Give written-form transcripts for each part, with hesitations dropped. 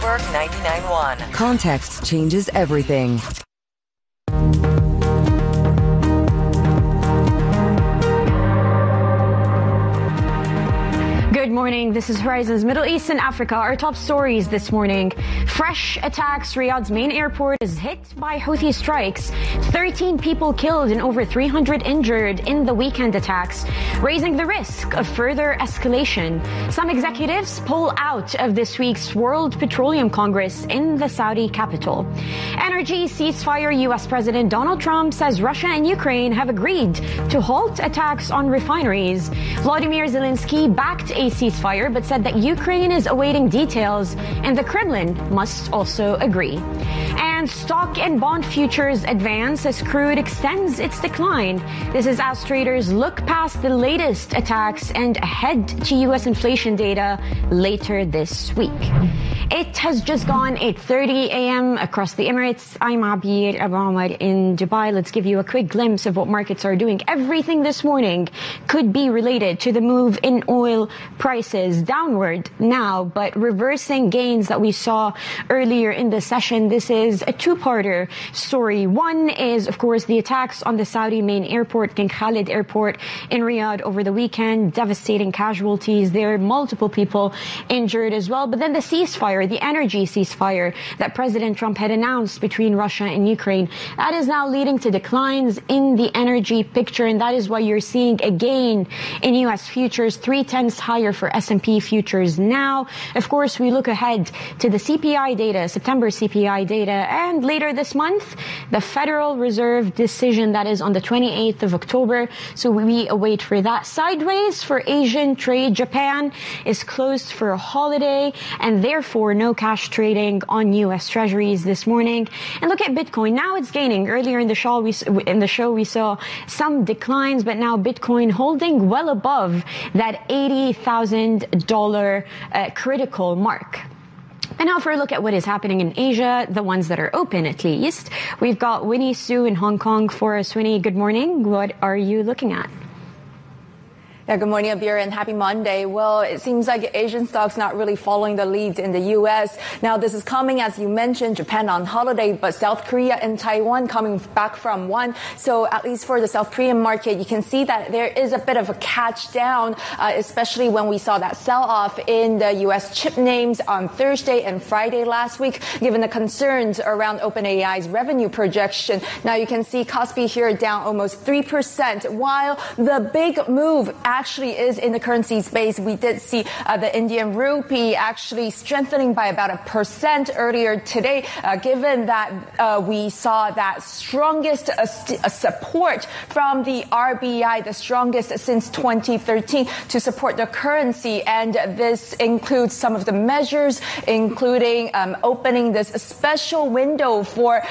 Bloomberg 99.1. Context changes everything. Good morning. This is Horizon's Middle East and Africa. Our top stories this morning. Fresh attacks. Riyadh's main airport is hit by Houthi strikes. 13 people killed and over 300 injured in the weekend attacks, raising the risk of further escalation. Some executives pull out of this week's World Petroleum Congress in the Saudi capital. Energy ceasefire. U.S. President Donald Trump says Russia and Ukraine have agreed to halt attacks on refineries. Vladimir Zelensky backed a ceasefire but said that Ukraine is awaiting details and the Kremlin must also agree. And stock and bond futures advance as crude extends its decline. This is as traders look past the latest attacks and ahead to U.S. inflation data later this week. It has just gone 8:30 a.m. across the Emirates. I'm Abir Abamad in Dubai. Let's give you a quick glimpse of what markets are doing. Everything this morning could be related to the move in oil prices downward now, but reversing gains that we saw earlier in the session. This is a two-parter story. One is, of course, the attacks on the Saudi main airport, King Khalid Airport in Riyadh over the weekend, devastating casualties there, multiple people injured as well. But then the ceasefire, the energy ceasefire that President Trump had announced between Russia and Ukraine, that is now leading to declines in the energy picture, and that is why you're seeing a gain in U.S. futures, 0.3 higher for S&P futures now. Of course, we look ahead to the CPI data, September CPI data, and later this month, the Federal Reserve decision that is on the 28th of October. So we await for that. Sideways for Asian trade. Japan is closed for a holiday and therefore no cash trading on U.S. Treasuries this morning. And look at Bitcoin. Now it's gaining. Earlier in the show, we saw some declines, but now Bitcoin holding well above that $80,000 critical mark. And now for a look at what is happening in Asia, the ones that are open at least. We've got Winnie Su in Hong Kong for us. Winnie, good morning. What are you looking at? Yeah, good morning, Abir, and happy Monday. Well, it seems like Asian stocks not really following the leads in the U.S. Now, this is coming, as you mentioned, Japan on holiday, but South Korea and Taiwan coming back from one. So at least for the South Korean market, you can see that there is a bit of a catch down, especially when we saw that sell-off in the U.S. chip names on Thursday and Friday last week, given the concerns around OpenAI's revenue projection. Now, you can see Kospi here down almost 3%, while the big move actually is in the currency space. We did see the Indian rupee actually strengthening by about 1% earlier today, given that we saw that strongest support from the RBI, the strongest since 2013, to support the currency. And this includes some of the measures, including opening this special window for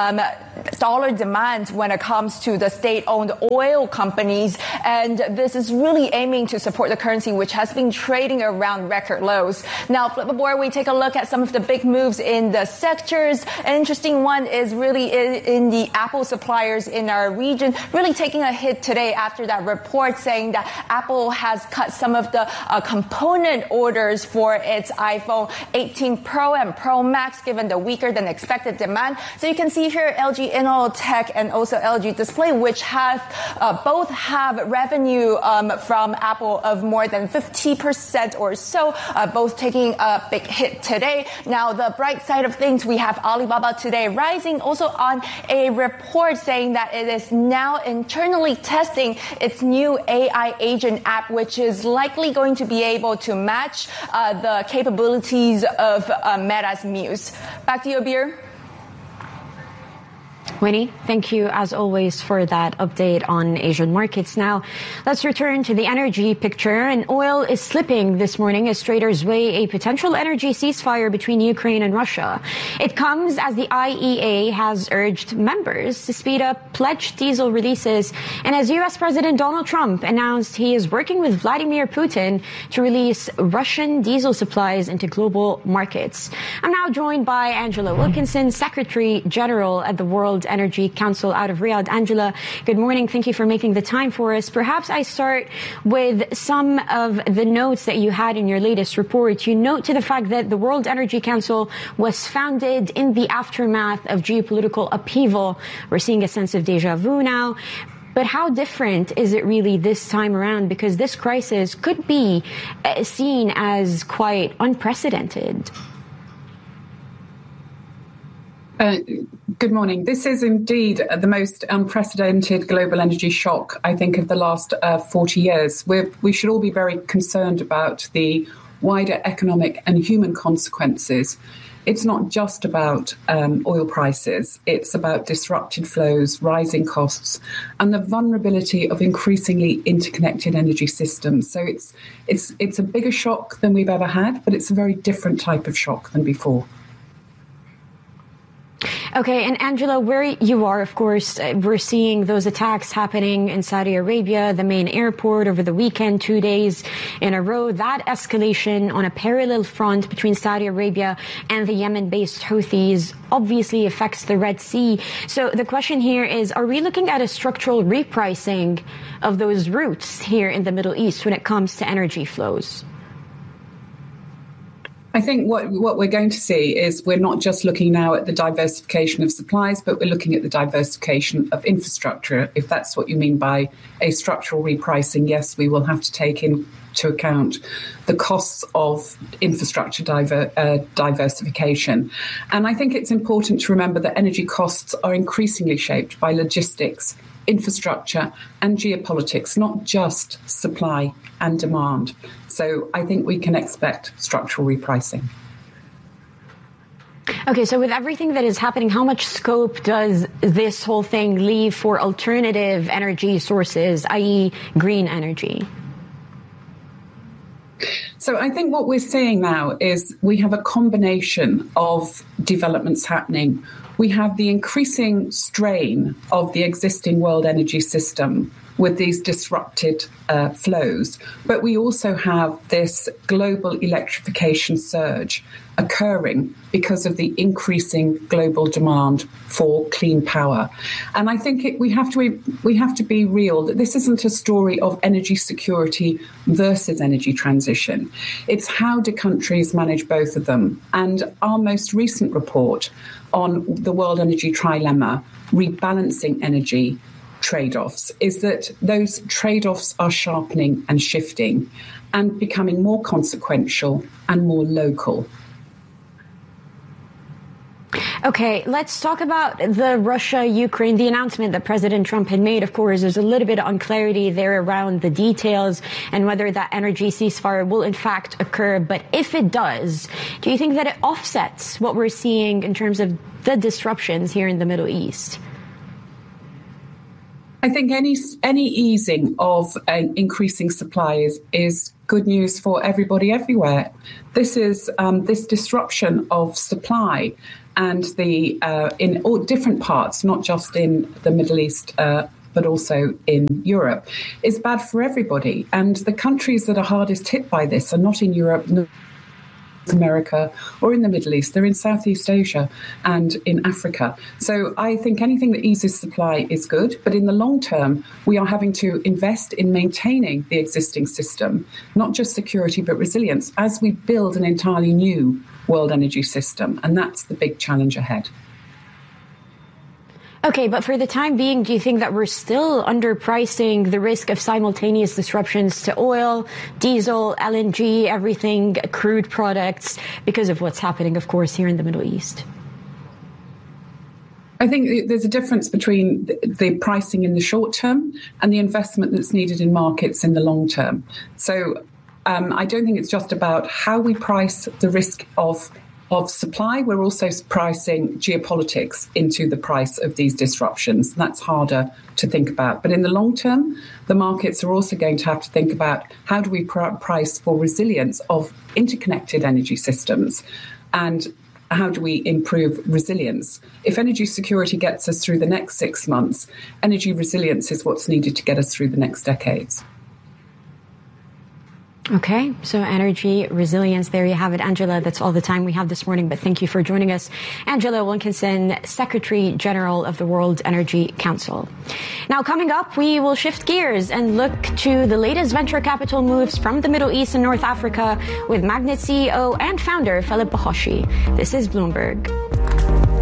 dollar demand when it comes to the state-owned oil companies. And this is really aiming to support the currency, which has been trading around record lows. Now, Flipboard, we take a look at some of the big moves in the sectors. An interesting one is really in the Apple suppliers in our region, really taking a hit today after that report saying that Apple has cut some of the component orders for its iPhone 18 Pro and Pro Max, given the weaker than expected demand. So you can see here LG Innotek and also LG Display, which have both have revenue from Apple of more than 50% or so, both taking a big hit today. Now, the bright side of things, we have Alibaba today rising, also on a report saying that it is now internally testing its new AI agent app, which is likely going to be able to match the capabilities of Meta's Muse. Back to you, Abir. Winnie, thank you as always for that update on Asian markets. Now, let's return to the energy picture. And oil is slipping this morning as traders weigh a potential energy ceasefire between Ukraine and Russia. It comes as the IEA has urged members to speed up pledged diesel releases, and as U.S. President Donald Trump announced he is working with Vladimir Putin to release Russian diesel supplies into global markets. I'm now joined by Angela Wilkinson, Secretary General at the World Energy Council out of Riyadh. Angela, good morning. Thank you for making the time for us. Perhaps I start with some of the notes that you had in your latest report. You note to the fact that the World Energy Council was founded in the aftermath of geopolitical upheaval. We're seeing a sense of déjà vu now. But how different is it really this time around? Because this crisis could be seen as quite unprecedented. Good morning. This is indeed the most unprecedented global energy shock, I think, of the last 40 years. We should all be very concerned about the wider economic and human consequences. It's not just about oil prices. It's about disrupted flows, rising costs, and the vulnerability of increasingly interconnected energy systems. So it's a bigger shock than we've ever had, but it's a very different type of shock than before. Okay, and Angela, where you are, of course, we're seeing those attacks happening in Saudi Arabia, the main airport over the weekend, 2 days in a row. That escalation on a parallel front between Saudi Arabia and the Yemen-based Houthis obviously affects the Red Sea. So the question here is, are we looking at a structural repricing of those routes here in the Middle East when it comes to energy flows? I think what we're going to see is we're not just looking now at the diversification of supplies, but we're looking at the diversification of infrastructure. If that's what you mean by a structural repricing, yes, we will have to take into account the costs of infrastructure diversification. And I think it's important to remember that energy costs are increasingly shaped by logistics, infrastructure and geopolitics, not just supply and demand. So I think we can expect structural repricing. Okay, so with everything that is happening, how much scope does this whole thing leave for alternative energy sources, i.e. green energy? So I think what we're seeing now is we have a combination of developments happening. We have the increasing strain of the existing world energy system with these disrupted flows. But we also have this global electrification surge occurring because of the increasing global demand for clean power. And I think we have to be real that this isn't a story of energy security versus energy transition. It's how do countries manage both of them. And our most recent report on the World Energy Trilemma, rebalancing energy trade-offs, is that those trade-offs are sharpening and shifting and becoming more consequential and more local. Okay, let's talk about the Russia-Ukraine, the announcement that President Trump had made. Of course, there's a little bit of unclarity there around the details and whether that energy ceasefire will in fact occur. But if it does, do you think that it offsets what we're seeing in terms of the disruptions here in the Middle East? I think any easing of increasing supply is good news for everybody everywhere. This is this disruption of supply and the in all different parts, not just in the Middle East, but also in Europe, is bad for everybody. And the countries that are hardest hit by this are not in Europe, North America or in the Middle East. They're in Southeast Asia and in Africa. So I think anything that eases supply is good. But in the long term, we are having to invest in maintaining the existing system, not just security, but resilience as we build an entirely new world energy system. And that's the big challenge ahead. Okay, but for the time being, do you think that we're still underpricing the risk of simultaneous disruptions to oil, diesel, LNG, everything, crude products, because of what's happening, of course, here in the Middle East? I think there's a difference between the pricing in the short term and the investment that's needed in markets in the long term. So I don't think it's just about how we price the risk of supply. We're also pricing geopolitics into the price of these disruptions. That's harder to think about. But in the long term, the markets are also going to have to think about how do we price for resilience of interconnected energy systems and how do we improve resilience? If energy security gets us through the next 6 months, energy resilience is what's needed to get us through the next decades. Okay, so energy resilience, there you have it. Angela, that's all the time we have this morning, but thank you for joining us. Angela Wilkinson, Secretary General of the World Energy Council. Now, coming up, we will shift gears and look to the latest venture capital moves from the Middle East and North Africa with Magnet CEO and founder Philip Bakhoshi. This is Bloomberg.